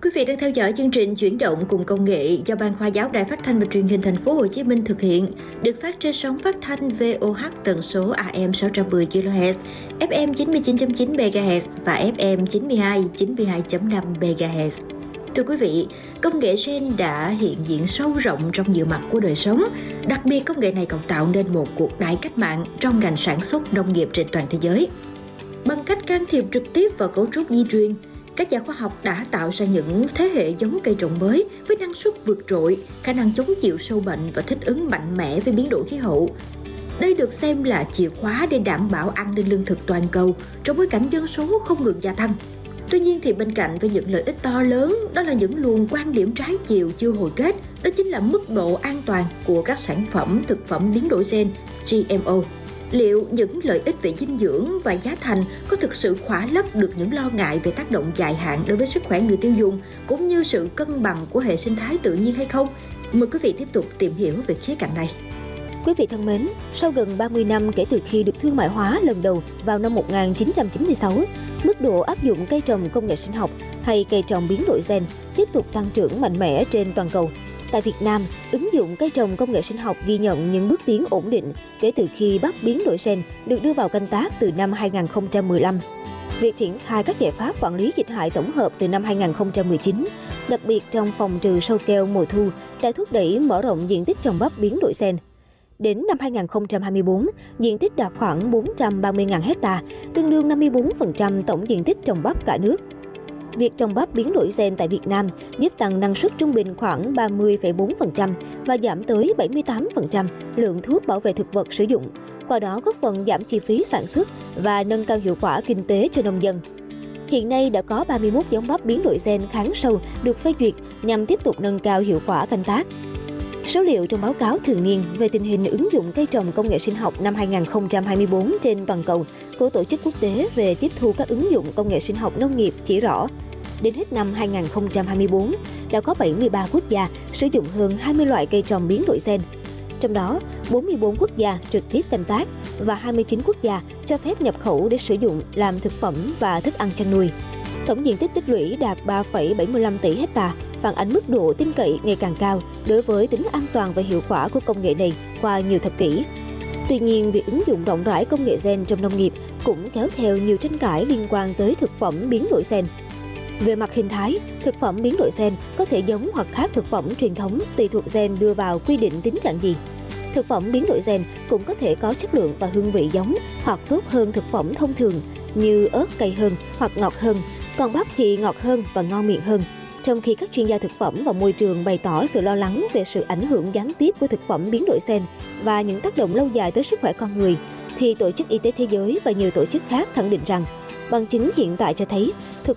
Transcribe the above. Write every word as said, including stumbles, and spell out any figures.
Quý vị đang theo dõi chương trình Chuyển động cùng công nghệ do Ban Khoa giáo Đài Phát thanh và Truyền hình Thành phố Hồ Chí Minh thực hiện, được phát trên sóng phát thanh vê o hát tần số a em sáu trăm mười ki lô héc, ép em chín mươi chín phẩy chín mê ga héc và ép em chín mươi hai, chín mươi hai phẩy năm mê ga héc. Thưa quý vị, công nghệ gen đã hiện diện sâu rộng trong nhiều mặt của đời sống. Đặc biệt, công nghệ này còn tạo nên một cuộc đại cách mạng trong ngành sản xuất nông nghiệp trên toàn thế giới. Bằng cách can thiệp trực tiếp vào cấu trúc di truyền, các nhà khoa học đã tạo ra những thế hệ giống cây trồng mới với năng suất vượt trội, khả năng chống chịu sâu bệnh và thích ứng mạnh mẽ với biến đổi khí hậu. Đây được xem là chìa khóa để đảm bảo an ninh lương thực toàn cầu trong bối cảnh dân số không ngừng gia tăng. Tuy nhiên thì bên cạnh với những lợi ích to lớn, đó là những luồng quan điểm trái chiều chưa hồi kết, đó chính là mức độ an toàn của các sản phẩm thực phẩm biến đổi gen giê em ô. Liệu những lợi ích về dinh dưỡng và giá thành có thực sự khỏa lấp được những lo ngại về tác động dài hạn đối với sức khỏe người tiêu dùng, cũng như sự cân bằng của hệ sinh thái tự nhiên hay không? Mời quý vị tiếp tục tìm hiểu về khía cạnh này. Quý vị thân mến, sau gần ba mươi năm kể từ khi được thương mại hóa lần đầu vào năm một nghìn chín trăm chín mươi sáu, mức độ áp dụng cây trồng công nghệ sinh học hay cây trồng biến đổi gen tiếp tục tăng trưởng mạnh mẽ trên toàn cầu. Tại Việt Nam, ứng dụng cây trồng công nghệ sinh học ghi nhận những bước tiến ổn định kể từ khi bắp biến đổi gen được đưa vào canh tác từ năm hai nghìn không trăm mười lăm. Việc triển khai các giải pháp quản lý dịch hại tổng hợp từ năm hai nghìn không trăm mười chín, đặc biệt trong phòng trừ sâu keo mùa thu, đã thúc đẩy mở rộng diện tích trồng bắp biến đổi gen. Đến năm hai nghìn không trăm hai mươi tư, diện tích đạt khoảng bốn trăm ba mươi nghìn hecta, tương đương năm mươi tư phần trăm tổng diện tích trồng bắp cả nước. Việc trồng bắp biến đổi gen tại Việt Nam giúp tăng năng suất trung bình khoảng ba mươi phẩy bốn phần trăm và giảm tới bảy mươi tám phần trăm lượng thuốc bảo vệ thực vật sử dụng, qua đó góp phần giảm chi phí sản xuất và nâng cao hiệu quả kinh tế cho nông dân. Hiện nay đã có ba mươi mốt giống bắp biến đổi gen kháng sâu được phê duyệt nhằm tiếp tục nâng cao hiệu quả canh tác. Số liệu trong báo cáo thường niên về tình hình ứng dụng cây trồng công nghệ sinh học năm hai nghìn không trăm hai mươi tư trên toàn cầu của Tổ chức Quốc tế về tiếp thu các ứng dụng công nghệ sinh học nông nghiệp chỉ rõ, đến hết năm hai nghìn không trăm hai mươi tư, đã có bảy mươi ba quốc gia sử dụng hơn hai mươi loại cây trồng biến đổi gen. Trong đó, bốn mươi tư quốc gia trực tiếp canh tác và hai mươi chín quốc gia cho phép nhập khẩu để sử dụng làm thực phẩm và thức ăn chăn nuôi. Tổng diện tích tích lũy đạt ba phẩy bảy mươi lăm tỷ hecta, phản ánh mức độ tin cậy ngày càng cao đối với tính an toàn và hiệu quả của công nghệ này qua nhiều thập kỷ. Tuy nhiên, việc ứng dụng rộng rãi công nghệ gen trong nông nghiệp cũng kéo theo nhiều tranh cãi liên quan tới thực phẩm biến đổi gen. Về mặt hình thái, thực phẩm biến đổi gen có thể giống hoặc khác thực phẩm truyền thống tùy thuộc gen đưa vào quy định tính trạng gì. Thực phẩm biến đổi gen cũng có thể có chất lượng và hương vị giống hoặc tốt hơn thực phẩm thông thường như ớt cay hơn hoặc ngọt hơn, còn bắp thì ngọt hơn và ngon miệng hơn. Trong khi các chuyên gia thực phẩm và môi trường bày tỏ sự lo lắng về sự ảnh hưởng gián tiếp của thực phẩm biến đổi gen và những tác động lâu dài tới sức khỏe con người, thì Tổ chức Y tế Thế giới và nhiều tổ chức khác khẳng định rằng bằng chứng hiện tại cho thấy thực